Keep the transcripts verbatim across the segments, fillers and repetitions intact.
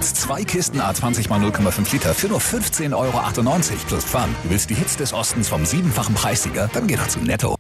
Jetzt zwei Kisten A zwanzig mal null Komma fünf Liter für nur fünfzehn Euro achtundneunzig plus Pfand. Du willst die Hits des Ostens vom siebenfachen Preissieger? Dann geh doch zu Netto.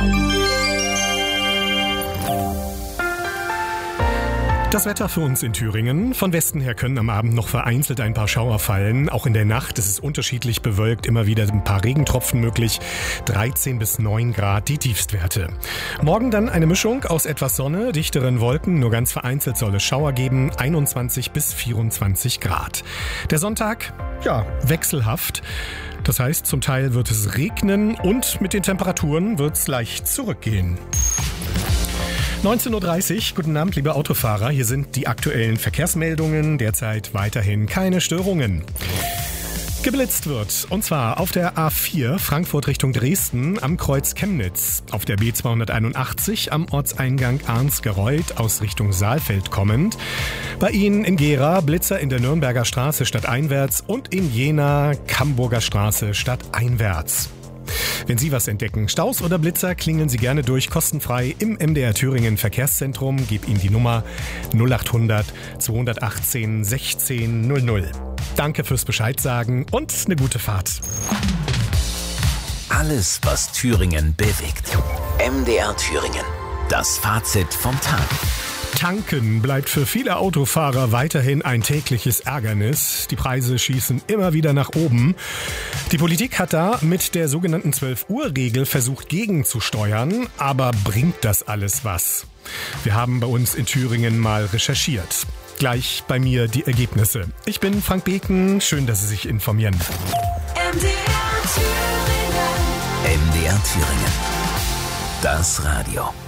Das Wetter für uns in Thüringen. Von Westen her können am Abend noch vereinzelt ein paar Schauer fallen. Auch in der Nacht ist es unterschiedlich bewölkt, immer wieder ein paar Regentropfen möglich. dreizehn bis neun Grad die Tiefstwerte. Morgen dann eine Mischung aus etwas Sonne, dichteren Wolken. Nur ganz vereinzelt soll es Schauer geben. einundzwanzig bis vierundzwanzig Grad. Der Sonntag, ja, wechselhaft. Das heißt, zum Teil wird es regnen und mit den Temperaturen wird es leicht zurückgehen. neunzehn Uhr dreißig, guten Abend, liebe Autofahrer. Hier sind die aktuellen Verkehrsmeldungen. Derzeit weiterhin keine Störungen. Geblitzt wird, und zwar auf der A vier Frankfurt Richtung Dresden am Kreuz Chemnitz, auf der B zweihunderteinundachtzig am Ortseingang Arnsgereuth aus Richtung Saalfeld kommend, bei Ihnen in Gera Blitzer in der Nürnberger Straße stadteinwärts und in Jena Camburger Straße stadteinwärts. Wenn Sie was entdecken, Staus oder Blitzer, klingeln Sie gerne durch, kostenfrei im M D R Thüringen Verkehrszentrum. Gib Ihnen die Nummer null achthundert zweihundertachtzehn sechzehn null null. Danke fürs Bescheid sagen und eine gute Fahrt. Alles, was Thüringen bewegt. M D R Thüringen. Das Fazit vom Tag. Tanken bleibt für viele Autofahrer weiterhin ein tägliches Ärgernis. Die Preise schießen immer wieder nach oben. Die Politik hat da mit der sogenannten zwölf-Uhr-Regel versucht gegenzusteuern. Aber bringt das alles was? Wir haben bei uns in Thüringen mal recherchiert. Gleich bei mir die Ergebnisse. Ich bin Frank Beken. Schön, dass Sie sich informieren. M D R Thüringen. M D R Thüringen. Das Radio.